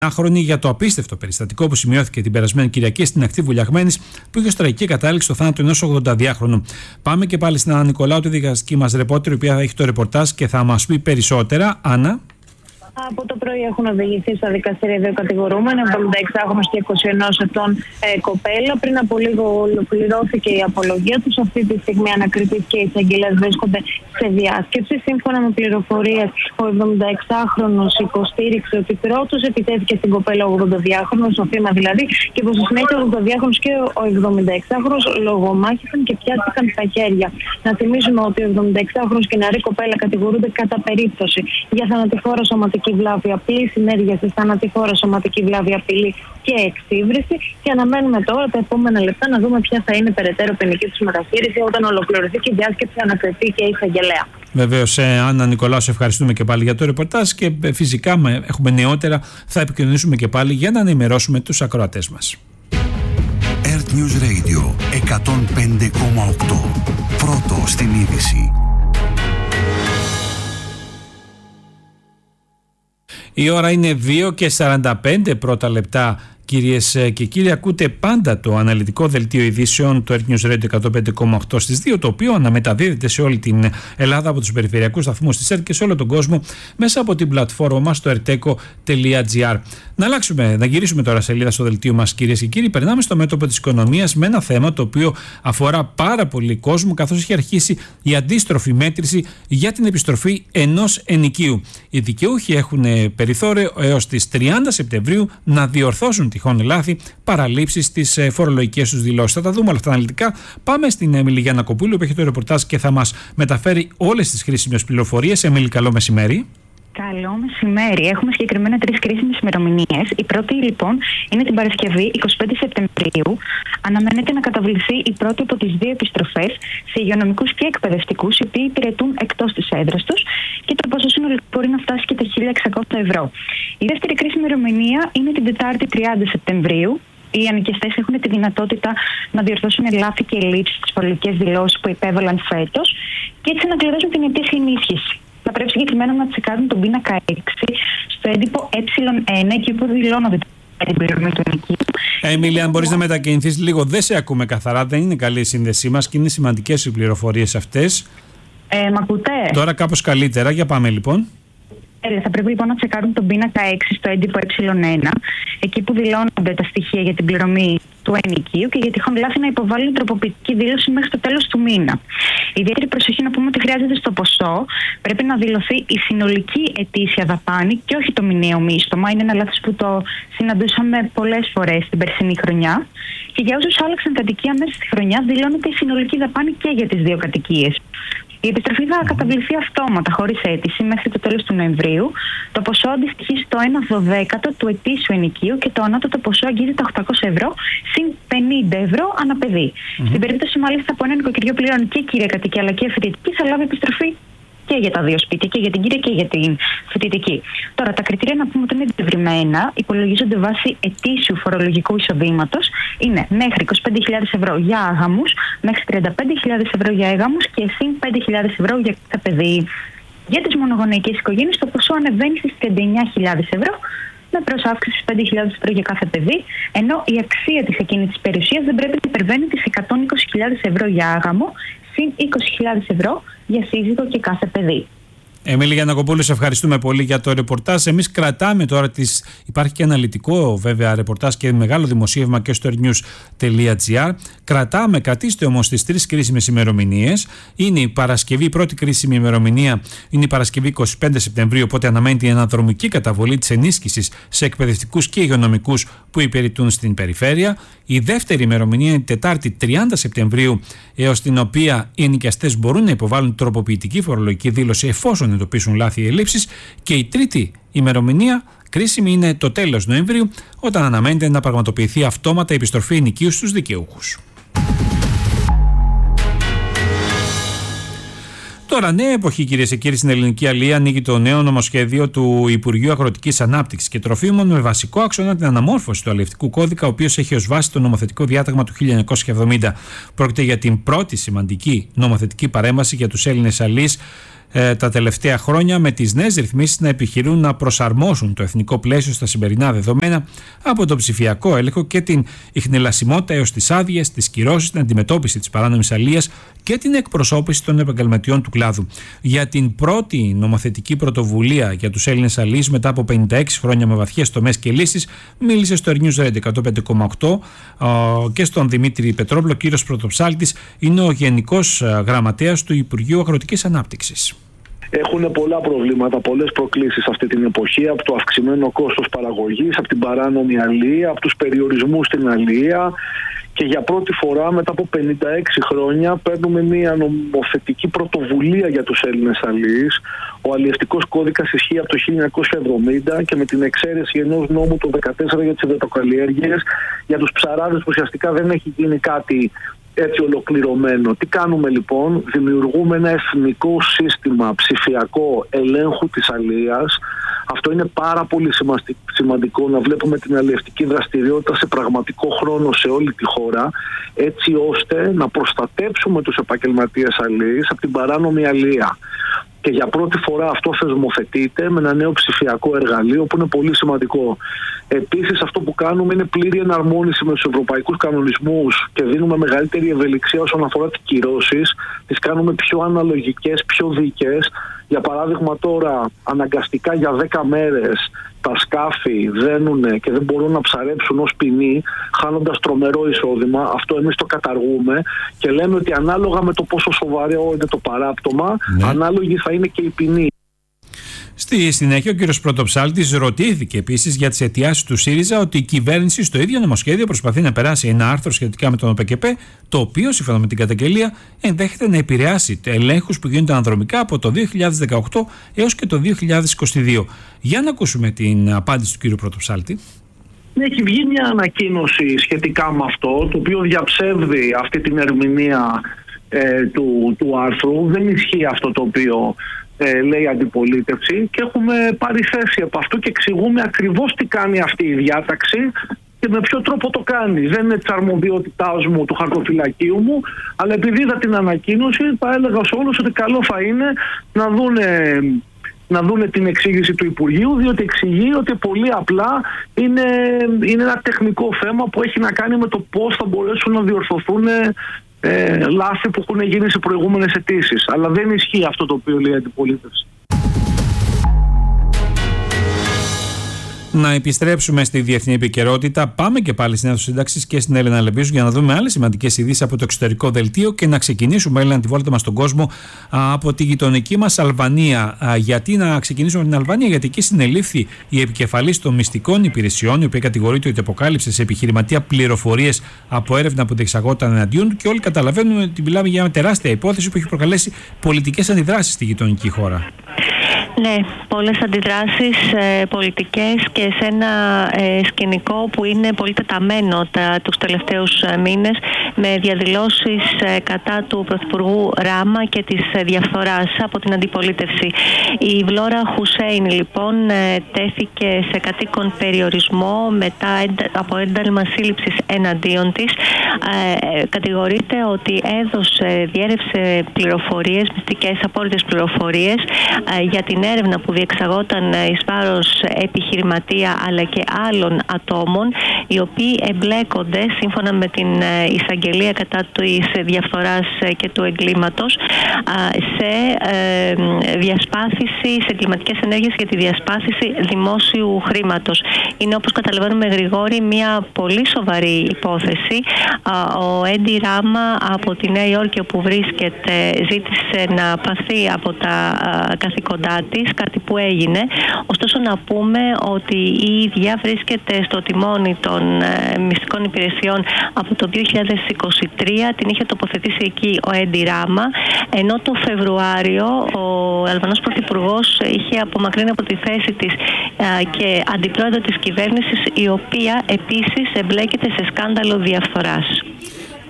Άχρονη για το απίστευτο περιστατικό που σημειώθηκε την περασμένη Κυριακή στην ακτή Βουλιαγμένης, που είχε ως τραγική κατάληξη το θάνατο ενός 82χρονου. Πάμε και πάλι στην Άννα Νικολάου, τη δικαστική μας ρεπόρτερ, η οποία θα έχει το ρεπορτάζ και θα μας πει περισσότερα. Άννα. Από το πρωί έχουν οδηγηθεί στα δικαστήρια δύο κατηγορούμενοι, 76χρονος και 21 ετών κοπέλα. Πριν από λίγο ολοκληρώθηκε η απολογία τους. Αυτή τη στιγμή ανακριτής και οι εισαγγελέες βρίσκονται σε διάσκεψη. Σύμφωνα με πληροφορίες, ο 76χρονος υποστήριξε ότι πρώτος επιτέθηκε στην κοπέλα, ο 82χρονος, στο θύμα δηλαδή, και πως στη συνέχεια ο 82χρονος και ο 76χρονος λογομάχησαν και πιάστηκαν στα χέρια. Να θυμίσουμε ότι ο 76χρονος και η νεαρή κοπέλα κατηγορούνται κατά περίπτωση για θανατηφόρα σωματική βλάβη, απλή συνέργεια στη θανατηφόρα σωματική βλάβη, απειλή και εξύβριση. Και αναμένουμε τώρα τα επόμενα λεπτά να δούμε ποια θα είναι περαιτέρω ποινική του μεταχείριση όταν ολοκληρωθεί και η διάσκεψη, ανακριθεί και η εισαγγελέα. Βεβαίως, Άννα Νικολάου, σε ευχαριστούμε και πάλι για το ρεπορτάζ και φυσικά έχουμε νεότερα, θα επικοινωνήσουμε και πάλι για να ενημερώσουμε τους ακροατές μας. Earth News Radio 105,8. Πρώτο στην είδηση. Η ώρα είναι 2:45 πρώτα λεπτά. Κυρίες και κύριοι, ακούτε πάντα το αναλυτικό δελτίο ειδήσεων του Earth News Radio 105,8 στις 2, το οποίο αναμεταδίδεται σε όλη την Ελλάδα από τους περιφερειακούς σταθμούς της ΕΡΤ και σε όλο τον κόσμο μέσα από την πλατφόρμα μας στο erteco.gr. Να γυρίσουμε τώρα σελίδα στο δελτίο μας, κυρίες και κύριοι. Περνάμε στο μέτωπο της οικονομίας με ένα θέμα το οποίο αφορά πάρα πολύ κόσμο, καθώς έχει αρχίσει η αντίστροφη μέτρηση για την επιστροφή ενός ενοικίου. Οι δικαιούχοι έχουν περιθώριο έως τις 30 Σεπτεμβρίου να διορθώσουν τυχόν λάθη, παραλήψεις στις φορολογικές τους δηλώσεις. Θα τα δούμε όλα αυτά αναλυτικά. Πάμε στην Έμιλη Γιαννακοπούλου που έχει το ρεπορτάζ και θα μας μεταφέρει όλες τις χρήσιμες πληροφορίες. Έμιλη, καλό μεσημέρι. Καλό μεσημέρι. Έχουμε συγκεκριμένα 3 κρίσιμες ημερομηνίες. Η πρώτη, λοιπόν, είναι την Παρασκευή, 25 Σεπτεμβρίου. Αναμένεται να καταβληθεί η πρώτη από τις 2 επιστροφές σε υγειονομικούς και εκπαιδευτικούς, οι οποίοι υπηρετούν εκτός της έδρας τους, και το ποσό συνολικά μπορεί να φτάσει και τα 1.600 ευρώ. Η δεύτερη κρίσιμη ημερομηνία είναι την Τετάρτη, 30 Σεπτεμβρίου. Οι ανοικιαστές έχουν τη δυνατότητα να διορθώσουν λάθη και ελλείψεις στις φορολογικές δηλώσεις που υπέβαλαν φέτος και έτσι να κληρώσουν την ετήσια ενίσχυση. Θα πρέπει συγκεκριμένα να τσεκάρουν τον πίνακα 6 στο έντυπο Ε1, εκεί που δηλώνονται την πληρωμή του ενοικίου. Έμιλη, αν μπορείς να μετακινηθείς λίγο, δεν σε ακούμε καθαρά, δεν είναι καλή η σύνδεσή μας και είναι σημαντικές οι πληροφορίες αυτές. Μ' ακούτε? Τώρα κάπως καλύτερα, για πάμε λοιπόν. Θα πρέπει λοιπόν να τσεκάρουν τον πίνακα 6 στο έντυπο Ε1, εκεί που δηλώνονται τα στοιχεία για την πληρωμή του ενοικίου και για τυχόν λάθη να υποβάλουν τροποποιητική δήλωση μέχρι το τέλος του μήνα. Ιδιαίτερη προσοχή να πούμε ότι χρειάζεται στο ποσό, πρέπει να δηλωθεί η συνολική ετήσια δαπάνη και όχι το μηνιαίο μίστομα. Είναι ένα λάθος που το συναντούσαμε πολλές φορές την περσινή χρονιά. Και για όσους άλλαξαν κατοικία μέσα στη χρονιά, δηλώνεται η συνολική δαπάνη και για τις 2 κατοικίες. Η επιστροφή θα καταβληθεί αυτόματα, χωρίς αίτηση, μέχρι το τέλος του Νοεμβρίου. Το ποσό αντιστοιχεί στο 1/12 του ετήσιου ενοικίου και το ανώτατο ποσό αγγίζει τα 800 ευρώ συν 50 ευρώ ανά παιδί. Στην περίπτωση μάλιστα που ένα νοικοκυριό πληρώνει και κύρια κατοικία αλλά και φοιτητική, θα λάβει επιστροφή και για τα 2 σπίτια, και για την κύρια και για την φοιτητική. Τώρα, τα κριτήρια να πούμε ότι είναι διευρυμένα, υπολογίζονται βάσει ετήσιου φορολογικού εισοδήματος. Είναι μέχρι 25.000 ευρώ για άγαμους, μέχρι 35.000 ευρώ για έγαμους και συν 5.000 ευρώ για κάθε παιδί. Για τις μονογονεϊκές οικογένειες, το ποσό ανεβαίνει στις 39.000 ευρώ, με προσάυξηση 5.000 ευρώ για κάθε παιδί, ενώ η αξία της ακίνητης περιουσίας δεν πρέπει να υπερβαίνει τις 120.000 ευρώ για άγαμο, συν 20.000 ευρώ για σύζυγο και κάθε παιδί. Έμιλη Γιαννακοπούλου, σε ευχαριστούμε πολύ για το ρεπορτάζ. Εμείς κρατάμε τώρα υπάρχει και αναλυτικό βέβαια ρεπορτάζ και μεγάλο δημοσίευμα και στο earthnews.gr. Κρατήστε όμως τις 3 κρίσιμες ημερομηνίες. Είναι η Παρασκευή, η πρώτη κρίσιμη ημερομηνία είναι η Παρασκευή 25 Σεπτεμβρίου, οπότε αναμένεται η αναδρομική καταβολή της ενίσχυσης σε εκπαιδευτικούς και υγειονομικούς που υπηρετούν στην περιφέρεια. Η δεύτερη ημερομηνία είναι η Τετάρτη 30 Σεπτεμβρίου, έως την οποία οι ενοικιαστές μπορούν να υποβάλουν τροποποιητική φορολογική δήλωση εφόσον εντοπίσουν λάθη ή ελλείψεις. Και η τρίτη ημερομηνία κρίσιμη είναι το τέλος Νοεμβρίου, όταν αναμένεται να πραγματοποιηθεί αυτόματα η επιστροφή ενοικίου στους δικαιούχους. Τώρα, νέα εποχή, κυρίες και κύριοι, στην ελληνική αλία ανοίγει το νέο νομοσχέδιο του Υπουργείου Αγροτικής Ανάπτυξης και Τροφίμων με βασικό άξονα την αναμόρφωση του αλλιευτικού κώδικα, ο οποίος έχει ως βάση το νομοθετικό διάταγμα του 1970. Πρόκειται για την πρώτη σημαντική νομοθετική παρέμβαση για τους Έλληνες αλείς τα τελευταία χρόνια, με τις νέες ρυθμίσεις να επιχειρούν να προσαρμόσουν το εθνικό πλαίσιο στα σημερινά δεδομένα, από το ψηφιακό έλεγχο και την ιχνηλασιμότητα έως τις άδειες, τις κυρώσεις, την αντιμετώπιση της παράνομης αλίας και την εκπροσώπηση των επαγγελματιών του κλάδου. Για την πρώτη νομοθετική πρωτοβουλία για τους Έλληνες αλείς μετά από 56 χρόνια με βαθιές τομές και λύσεις, μίλησε στο News Radio 105,8 και στον Δημήτρη Πετρόπουλο. Ο κύριος Πρωτοψάλτης είναι ο Γενικός Γραμματέας του Υπουργείου Αγροτικής Ανάπτυξης. Έχουν πολλά προβλήματα, πολλές προκλήσεις αυτή την εποχή, από το αυξημένο κόστος παραγωγής, από την παράνομη αλεία, από τους περιορισμούς στην αλεία, και για πρώτη φορά μετά από 56 χρόνια παίρνουμε μια νομοθετική πρωτοβουλία για τους Έλληνες αλείς. Ο αλλιευτικός κώδικας ισχύει από το 1970 και με την εξαίρεση ενός νόμου το 2014 για τις υδατοκαλλιέργειες, για τους ψαράδες που ουσιαστικά δεν έχει γίνει κάτι έτσι ολοκληρωμένο. Τι κάνουμε λοιπόν? Δημιουργούμε ένα εθνικό σύστημα ψηφιακό ελέγχου της αλίας. Αυτό είναι πάρα πολύ σημαντικό, να βλέπουμε την αλλιευτική δραστηριότητα σε πραγματικό χρόνο σε όλη τη χώρα, έτσι ώστε να προστατέψουμε τους επαγγελματίες αλίες από την παράνομη αλία. Και για πρώτη φορά αυτό θεσμοθετείται με ένα νέο ψηφιακό εργαλείο που είναι πολύ σημαντικό. Επίσης, αυτό που κάνουμε είναι πλήρη εναρμόνιση με τους ευρωπαϊκούς κανονισμούς και δίνουμε μεγαλύτερη ευελιξία όσον αφορά τις κυρώσεις. Τις κάνουμε πιο αναλογικές, πιο δίκαιες. Για παράδειγμα, τώρα αναγκαστικά για 10 μέρες τα σκάφη δένουνε και δεν μπορούν να ψαρέψουν ως ποινή, χάνοντας τρομερό εισόδημα. Αυτό εμείς το καταργούμε και λέμε ότι ανάλογα με το πόσο σοβαρό είναι το παράπτωμα, ανάλογη θα είναι και η ποινή. Στη συνέχεια, ο κ. Πρωτοψάλτης ρωτήθηκε επίσης για τις αιτιάσεις του ΣΥΡΙΖΑ ότι η κυβέρνηση στο ίδιο νομοσχέδιο προσπαθεί να περάσει ένα άρθρο σχετικά με τον ΟΠΕΚΕΠΕ, το οποίο, σύμφωνα με την καταγγελία, ενδέχεται να επηρεάσει ελέγχους που γίνονται αναδρομικά από το 2018 έως και το 2022. Για να ακούσουμε την απάντηση του κ. Πρωτοψάλτη. Έχει βγει μια ανακοίνωση σχετικά με αυτό, το οποίο διαψεύδει αυτή την ερμηνεία του άρθρου. Δεν ισχύει αυτό το οποίο λέει αντιπολίτευση, και έχουμε πάρει θέση από αυτού και εξηγούμε ακριβώς τι κάνει αυτή η διάταξη και με ποιο τρόπο το κάνει. Δεν είναι της αρμοδιότητάς μου, του χαρτοφυλακίου μου, αλλά επειδή είδα την ανακοίνωση, θα έλεγα σε όλους ότι καλό θα είναι να δούνε την εξήγηση του Υπουργείου, διότι εξηγεί ότι πολύ απλά είναι ένα τεχνικό θέμα που έχει να κάνει με το πώς θα μπορέσουν να διορθωθούν λάθη που έχουν γίνει σε προηγούμενες αιτήσεις. Αλλά δεν ισχύει αυτό το οποίο λέει η αντιπολίτευση. Να επιστρέψουμε στη διεθνή επικαιρότητα. Πάμε και πάλι στην αίθουσα σύνταξης και στην Έλενα Λεμπίζου για να δούμε άλλες σημαντικές ειδήσεις από το εξωτερικό δελτίο και να ξεκινήσουμε, Έλενα, τη βόλτα μας στον κόσμο από τη γειτονική μας Αλβανία. Γιατί να ξεκινήσουμε από την Αλβανία? Γιατί εκεί συνελήφθη η επικεφαλής των μυστικών υπηρεσιών, η οποία κατηγορείται ότι αποκάλυψε σε επιχειρηματία πληροφορίες από έρευνα που διεξαγόταν εναντίον του, και όλοι καταλαβαίνουμε ότι μιλάμε για μια τεράστια υπόθεση που έχει προκαλέσει πολιτικές αντιδράσεις στη γειτονική χώρα. Ναι, πολλές αντιδράσεις πολιτικές και σε ένα σκηνικό που είναι πολύ τεταμένο τους τελευταίους μήνες, με διαδηλώσεις κατά του Πρωθυπουργού Ράμα και της διαφθοράς από την αντιπολίτευση. Η Βλόρα Χουσέιν λοιπόν τέθηκε σε κατοίκον περιορισμό μετά από ένταλμα σύλληψης εναντίον της. Κατηγορείται ότι διέρευσε πληροφορίες, μυστικές απόρριτες πληροφορίες για την έρευνα που διεξαγόταν εις βάρος επιχειρηματία αλλά και άλλων ατόμων, οι οποίοι εμπλέκονται σύμφωνα με την εισαγγελία κατά της διαφθοράς και του εγκλήματος σε διασπάθηση, σε εγκληματικές ενέργειες για τη διασπάθηση δημόσιου χρήματος. Είναι, όπως καταλαβαίνουμε, Γρηγόρη, μια πολύ σοβαρή υπόθεση. Ο Έντι Ράμα από τη Νέα Υόρκη, όπου βρίσκεται, ζήτησε να παθεί από τα καθήκοντά της, κάτι που έγινε. Ωστόσο, να πούμε ότι η ίδια βρίσκεται στο τιμόνι των μυστικών υπηρεσιών από το 2023. Την είχε τοποθετήσει εκεί ο Έντι Ράμα, ενώ το Φεβρουάριο ο Αλβανός Πρωθυπουργός είχε απομακρύνει από τη θέση της και αντιπρόεδρο της κυβέρνησης, η οποία επίσης εμπλέκεται σε σκάνδαλο διαφθοράς.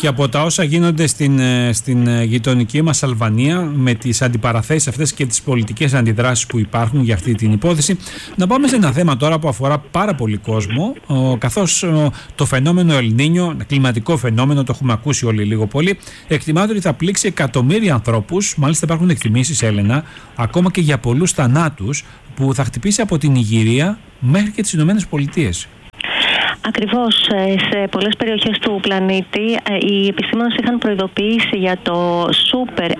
και από τα όσα γίνονται στην γειτονική μας Αλβανία, με τις αντιπαραθέσεις αυτές και τις πολιτικές αντιδράσεις που υπάρχουν για αυτή την υπόθεση, να πάμε σε ένα θέμα τώρα που αφορά πάρα πολύ κόσμο, καθώς το φαινόμενο El Niño, κλιματικό φαινόμενο, το έχουμε ακούσει όλοι λίγο πολύ, εκτιμάται ότι θα πλήξει εκατομμύρια ανθρώπους. Μάλιστα υπάρχουν εκτιμήσεις, Έλενα, ακόμα και για πολλούς θανάτους, που θα χτυπήσει από την Νιγηρία μέχρι και τις Ηνωμένες Πολιτείες. Ακριβώς, σε πολλές περιοχές του πλανήτη οι επιστήμονες είχαν προειδοποιήσει για το super